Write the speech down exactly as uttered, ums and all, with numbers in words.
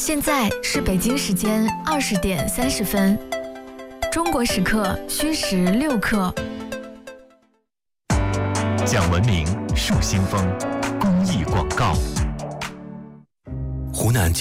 现在是北京时间二十点三十分，中国时刻虚时六刻。 讲文明，树新风，公益广告。 湖南